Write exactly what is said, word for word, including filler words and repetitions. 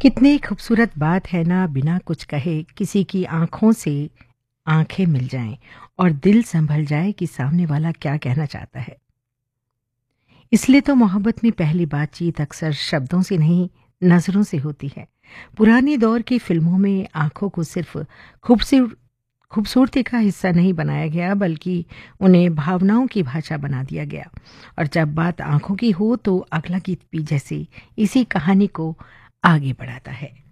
कितनी खूबसूरत बात है ना, बिना कुछ कहे किसी की आँखों से आँखें मिल जाएँ और दिल संभल जाए कि सामने वाला क्या कहना चाहता है। इसलिए तो मोहब्बत में पहली बातचीत अक्सर शब्दों से नहीं, नज़रों से होती है। पुराने दौर की फ़िल्मों में आँखों को सिर्फ़ खूबसूर खूबसूरती का हिस्सा नहीं बनाया गया, बल्कि उन्हें भावनाओं की भाषा बना दिया गया। और जब बात आँखों की हो तो अगला गीत भी जैसे इसी कहानी को आगे बढ़ाता है।